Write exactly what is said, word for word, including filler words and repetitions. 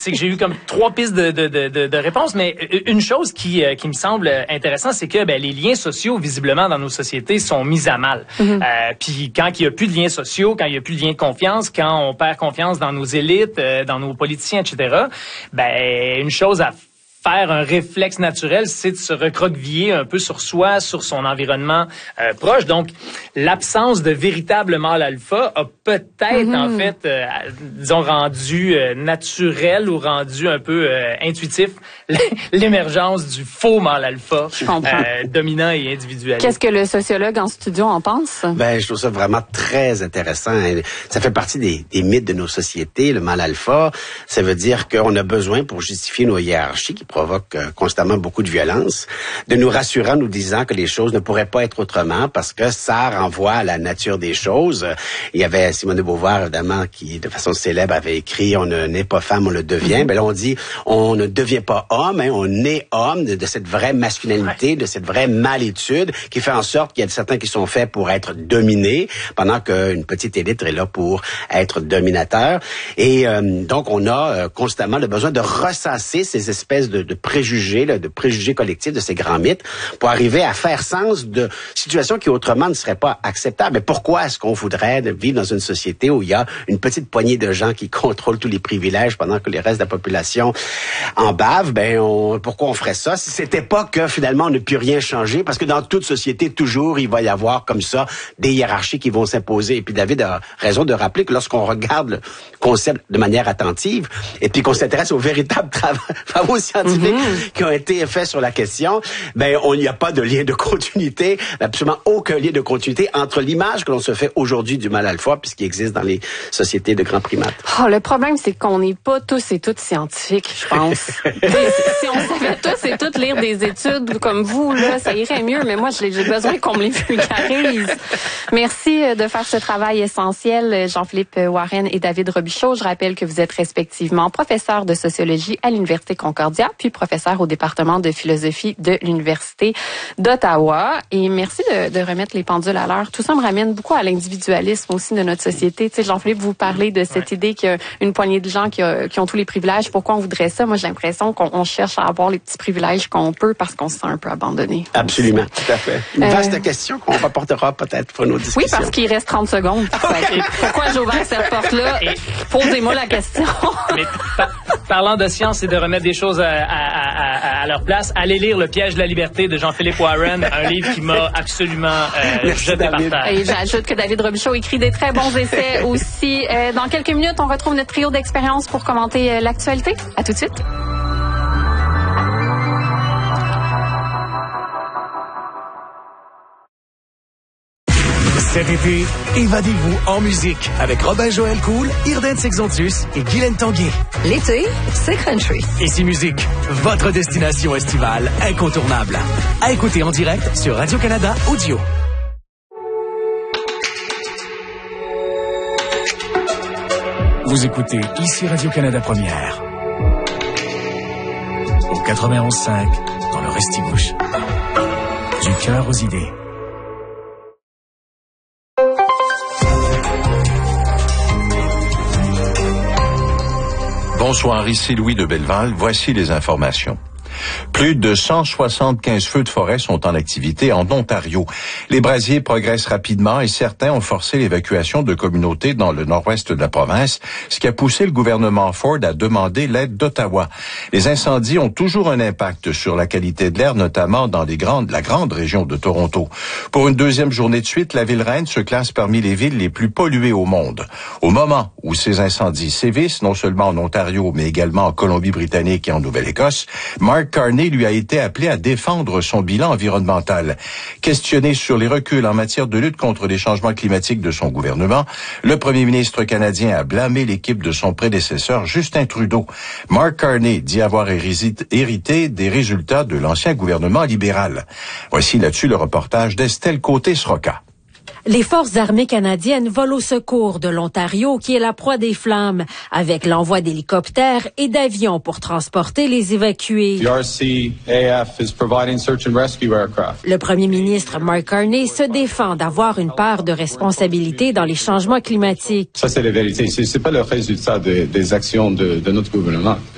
C'est que j'ai eu comme trois pistes de, de, de, de, de réponses, mais une chose qui, qui me semble intéressante, c'est que ben, les liens sociaux, visiblement, dans nos sociétés, sont mis à mal. Mm-hmm. Euh, puis quand il y a plus de liens sociaux, quand il y a plus de liens de confiance, quand on perd confiance dans nos élites, euh, dans nos politiciens, et cetera, ben une chose à faire un réflexe naturel, c'est de se recroqueviller un peu sur soi, sur son environnement euh, proche. Donc, l'absence de véritable mâle alpha a peut-être, mm-hmm. en fait, euh, disons, rendu euh, naturel ou rendu un peu euh, intuitif l'émergence du faux mâle alpha euh, dominant et individualiste. Qu'est-ce que le sociologue en studio en pense? Ben, je trouve ça vraiment très intéressant. Ça fait partie des, des mythes de nos sociétés, le mâle alpha. Ça veut dire qu'on a besoin, pour justifier nos hiérarchies, qui provoque euh, constamment beaucoup de violence, de nous rassurer en nous disant que les choses ne pourraient pas être autrement parce que ça renvoie à la nature des choses. Il y avait Simone de Beauvoir, évidemment, qui, de façon célèbre, avait écrit « On ne naît pas femme, on le devient ». Ben là, on dit « On ne devient pas homme, hein, on naît homme de, de cette vraie masculinité, de cette vraie malétude qui fait en sorte qu'il y a certains qui sont faits pour être dominés, pendant qu'une petite élite est là pour être dominateur. Et euh, donc, on a euh, constamment le besoin de ressasser ces espèces de de préjugés, là, de préjugés collectifs, de ces grands mythes, pour arriver à faire sens de situations qui autrement ne seraient pas acceptables. Mais pourquoi est-ce qu'on voudrait vivre dans une société où il y a une petite poignée de gens qui contrôlent tous les privilèges pendant que les restes de la population en bavent? Ben, on, pourquoi on ferait ça? Si c'était pas que finalement on ne peut rien changer, parce que dans toute société, toujours, il va y avoir comme ça des hiérarchies qui vont s'imposer. Et puis David a raison de rappeler que lorsqu'on regarde le concept de manière attentive, et puis qu'on s'intéresse aux véritables travaux scientifiques, Mm-hmm. qui ont été faits sur la question, ben on n'y a pas de lien de continuité, absolument aucun lien de continuité entre l'image que l'on se fait aujourd'hui du mâle alpha puisqu'il existe dans les sociétés de grands primates. Oh, le problème, c'est qu'on n'est pas tous et toutes scientifiques, je pense. Si on savait tous et toutes lire des études comme vous, là, ça irait mieux, mais moi, j'ai besoin qu'on me les vulgarise. Merci de faire ce travail essentiel, Jean-Philippe Warren et David Robichaud. Je rappelle que vous êtes respectivement professeur de sociologie à l'Université Concordia, puis professeur au département de philosophie de l'Université d'Ottawa. Et merci de, de remettre les pendules à l'heure. Tout ça me ramène beaucoup à l'individualisme aussi de notre société. Tu sais, Jean-Philippe, vous parlez de cette ouais. idée qu'il y a une poignée de gens qui, a, qui ont tous les privilèges. Pourquoi on voudrait ça? Moi, j'ai l'impression qu'on on cherche à avoir les petits privilèges qu'on peut parce qu'on se sent un peu abandonné. Absolument, tout à fait. Une vaste euh... question qu'on rapportera peut-être pour nos discussions. Oui, parce qu'il reste trente secondes. Okay. Pourquoi j'ai ouvert cette porte-là? Posez-moi la question. Mais par, parlant de science et de remettre des choses à, à, à, à leur place, allez lire Le piège de la liberté de Jean-Philippe Warren, un livre qui m'a absolument euh, jeté par terre. Et j'ajoute que David Robichaud écrit des très bons essais aussi. Euh, dans quelques minutes, on retrouve notre trio d'expérience pour commenter euh, l'actualité. À tout de suite. Cet été, évadez-vous en musique avec Robin-Joël Cool, Irden Sexontus et Guylaine Tanguay. L'été, c'est country. Ici Musique, votre destination estivale incontournable. À écouter en direct sur Radio-Canada Audio. Vous écoutez ici Radio-Canada Première. Au quatre-vingt-onze cinq, dans le Restigouche. Du cœur aux idées. Bonsoir, ici Louis de Belleval. Voici les informations. Plus de cent soixante-quinze feux de forêt sont en activité en Ontario. Les brasiers progressent rapidement et certains ont forcé l'évacuation de communautés dans le nord-ouest de la province, ce qui a poussé le gouvernement Ford à demander l'aide d'Ottawa. Les incendies ont toujours un impact sur la qualité de l'air, notamment dans les grandes, la grande région de Toronto. Pour une deuxième journée de suite, la ville reine se classe parmi les villes les plus polluées au monde. Au moment où ces incendies sévissent, non seulement en Ontario, mais également en Colombie-Britannique et en Nouvelle-Écosse, Mark Carney lui a été appelé à défendre son bilan environnemental. Questionné sur les reculs en matière de lutte contre les changements climatiques de son gouvernement, le premier ministre canadien a blâmé l'équipe de son prédécesseur Justin Trudeau. Mark Carney dit avoir hérité des résultats de l'ancien gouvernement libéral. Voici là-dessus le reportage d'Estelle Côté-Sroka. Les forces armées canadiennes volent au secours de l'Ontario qui est la proie des flammes, avec l'envoi d'hélicoptères et d'avions pour transporter les évacués. The R C A F is providing search and rescue aircraft. Le premier ministre Mark Carney se défend d'avoir une part de responsabilité dans les changements climatiques. Ça, c'est la vérité. C'est, c'est pas le résultat de, des actions de, de notre gouvernement.